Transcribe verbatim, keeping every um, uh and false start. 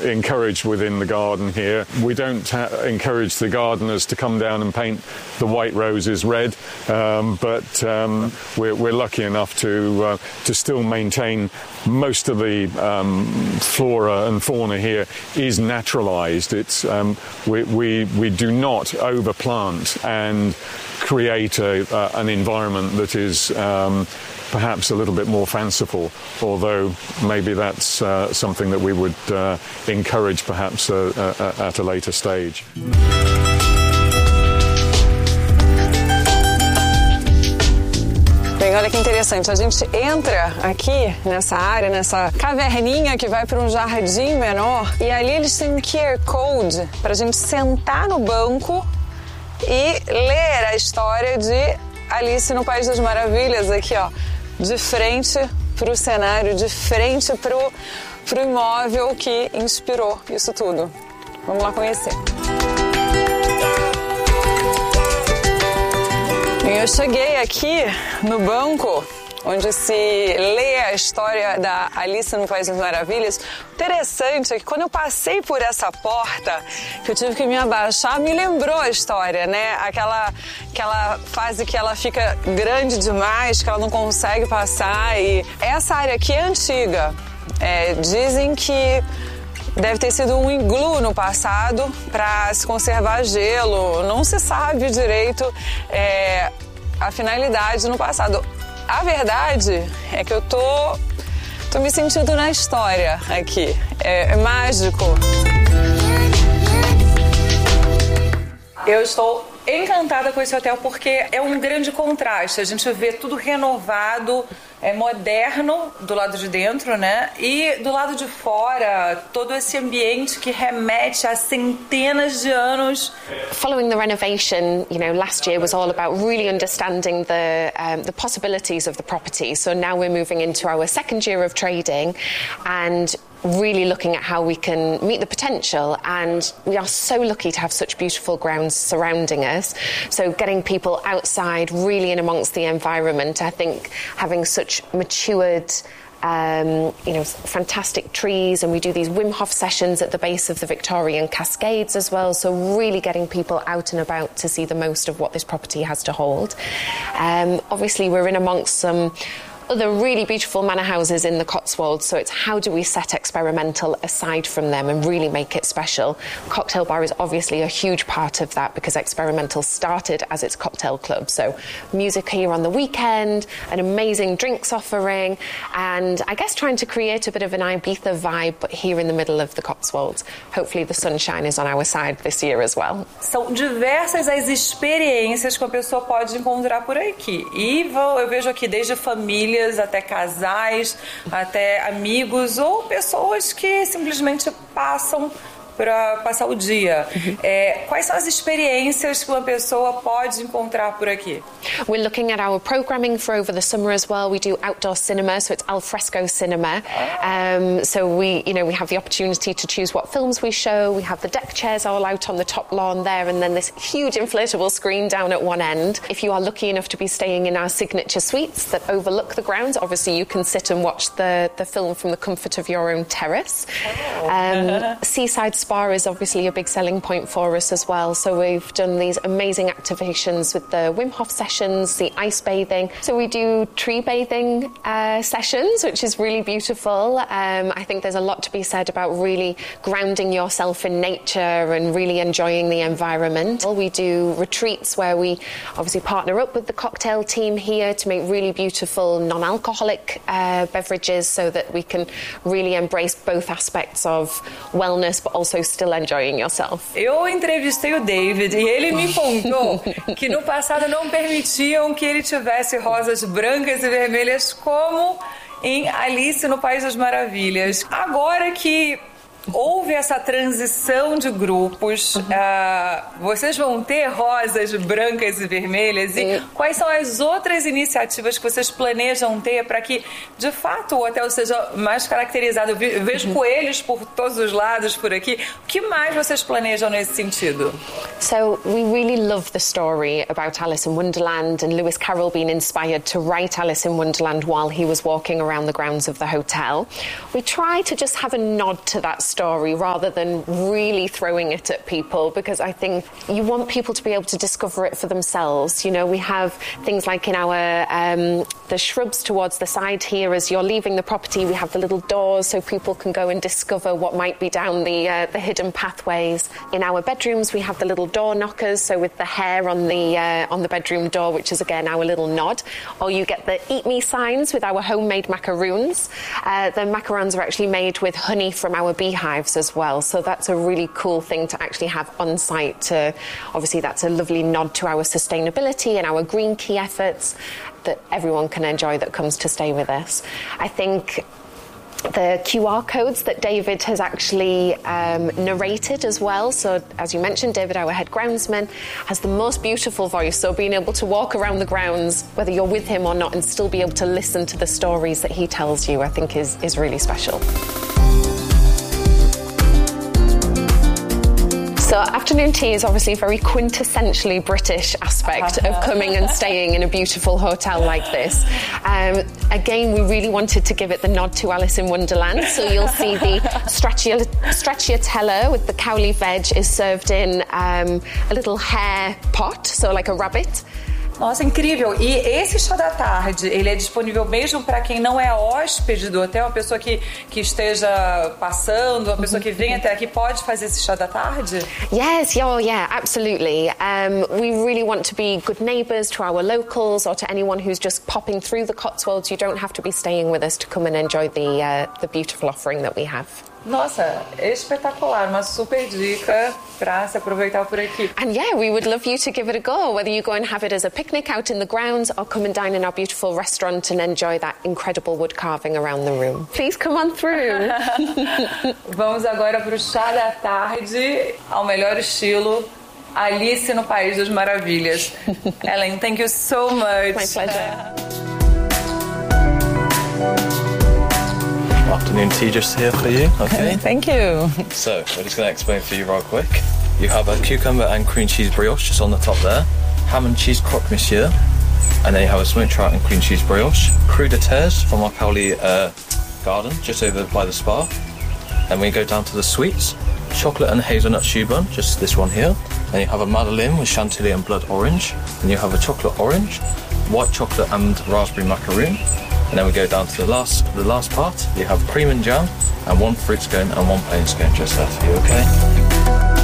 encouraged within the garden here. We don't ha- encourage the gardeners to come down and paint the white roses red, um, but um, we're, we're lucky enough to uh, to still maintain most of the um, flora and fauna here is naturalised. It's um, we, we we do not overplant and create a, uh, an environment that is um, perhaps a little bit more fanciful, although maybe that's uh, something that we would uh, encourage perhaps uh, uh, at a later stage. Bem, olha que interessante, a gente entra aqui nessa área, nessa caverninha que vai para um jardim menor, e ali eles têm um Q R Code para a gente sentar no banco e ler a história de Alice no País das Maravilhas, aqui ó, de frente para o cenário, de frente para o imóvel que inspirou isso tudo. Vamos lá conhecer. Eu cheguei aqui no banco onde se lê a história da Alice no País das Maravilhas. Interessante é que quando eu passei por essa porta, que eu tive que me abaixar, me lembrou a história, né? Aquela, aquela fase que ela fica grande demais, que ela não consegue passar. E essa área aqui é antiga. É, dizem que deve ter sido um iglu no passado para se conservar gelo. Não se sabe direito é, a finalidade no passado. A verdade é que eu tô, tô me sentindo na história aqui. É, é mágico. Eu estou encantada com esse hotel porque é um grande contraste. A gente vê tudo renovado, é moderno do lado de dentro, né? E do lado de fora, todo esse ambiente que remete a centenas de anos. Following the renovation, you know, last year was all about really understanding the um, the possibilities of the property. So now we're moving into our second year of trading and really looking at how we can meet the potential, and we are so lucky to have such beautiful grounds surrounding us. So getting people outside, really in amongst the environment, I think having such matured Um, you know, fantastic trees, and we do these Wim Hof sessions at the base of the Victorian Cascades as well, so really getting people out and about to see the most of what this property has to hold. Um, obviously we're in amongst some other really beautiful manor houses in the Cotswolds, so it's how do we set experimental aside from them and really make it special. Cocktail Bar is obviously a huge part of that because experimental started as its cocktail club, so music here on the weekend, an amazing drinks offering, and I guess trying to create a bit of an Ibiza vibe but here in the middle of the Cotswolds. Hopefully the sunshine is on our side this year as well. São diversas as experiências que a pessoa pode encontrar por aqui, e eu vejo aqui desde família até casais, até amigos ou pessoas que simplesmente passam para passar o dia. Uhum. É, quais são as experiências que uma pessoa pode encontrar por aqui? We're looking at our programming for over the summer as well. We do outdoor cinema, so it's al fresco cinema. Um, so we, you know, we have the opportunity to choose what films we show. We have the deck chairs all out on the top lawn there, and then this huge inflatable screen down at one end. If you are lucky enough to be staying in our signature suites that overlook the grounds, obviously you can sit and watch the, the film from the comfort of your own terrace. Oh. Um, seaside Spa is obviously a big selling point for us as well, so we've done these amazing activations with the Wim Hof sessions, the ice bathing. So we do tree bathing uh, sessions, which is really beautiful. Um, I think there's a lot to be said about really grounding yourself in nature and really enjoying the environment. We do retreats where we obviously partner up with the cocktail team here to make really beautiful non-alcoholic uh, beverages so that we can really embrace both aspects of wellness but also still enjoying yourself. Eu entrevistei o David e ele me contou que no passado não permitiam que ele tivesse rosas brancas e vermelhas como em Alice no País das Maravilhas. Agora que houve essa transição de grupos, uhum. uh, vocês vão ter rosas brancas e vermelhas, e uhum. quais são as outras iniciativas que vocês planejam ter para que de fato o hotel seja mais caracterizado? Eu vejo uhum. coelhos por todos os lados por aqui. O que mais vocês planejam nesse sentido? So we really love the story about Alice in Wonderland and Lewis Carroll being inspired to write Alice in Wonderland while he was walking around the grounds of the hotel. We try to just have a nod to that story story rather than really throwing it at people, because I think you want people to be able to discover it for themselves. You know, we have things like in our um, the shrubs towards the side here, as you're leaving the property, we have the little doors so people can go and discover what might be down the uh, the hidden pathways. In our bedrooms, we have the little door knockers, so with the hair on the uh, on the bedroom door, which is again our little nod. Or you get the eat me signs with our homemade macaroons. Uh, the macarons are actually made with honey from our beehives as well, so that's a really cool thing to actually have on site. To obviously that's a lovely nod to our sustainability and our green key efforts that everyone can enjoy that comes to stay with us. I think the Q R codes that David has actually um, narrated as well. So, as you mentioned, David, our head groundsman, has the most beautiful voice. So being able to walk around the grounds, whether you're with him or not, and still be able to listen to the stories that he tells you, I think is, is really special. So afternoon tea is obviously a very quintessentially British aspect of coming and staying in a beautiful hotel like this. Um, again, we really wanted to give it the nod to Alice in Wonderland. So you'll see the stracci- stracciatella with the cowley veg is served in um, a little hair pot, so like a rabbit. Nossa, incrível. E esse chá da tarde, ele é disponível mesmo para quem não é hóspede do hotel, uma pessoa que, que esteja passando, uma pessoa que vem até aqui pode fazer esse chá da tarde? Yes, yeah, yeah, absolutely. Um, we really want to be good neighbours to our locals or to anyone who's just popping through the Cotswolds. You don't have to be staying with us to come and enjoy the, uh, the beautiful offering that we have. Nossa, espetacular, uma super dica para se aproveitar por aqui. And yeah, we would love you to give it a go, whether you go and have it as a picnic out in the grounds or come and dine in our beautiful restaurant and enjoy that incredible wood carving around the room. Please come on through. Vamos agora para o chá da tarde, ao melhor estilo Alice no País das Maravilhas. Ellen, thank you so much. My pleasure. Afternoon tea just here for you, okay? Thank you. So, we're just going to explain for you right quick. You have a cucumber and cream cheese brioche just on the top there, ham and cheese croque monsieur, and then you have a smoked trout and cream cheese brioche, crudités from our Cowley uh, garden just over by the spa. Then we go down to the sweets, chocolate and hazelnut choux bun, just this one here. Then you have a madeleine with chantilly and blood orange. Then you have a chocolate orange, white chocolate and raspberry macaroon. And then we go down to the last the last part. You have cream and jam and one fruit scone and one plain scone just there for you, okay?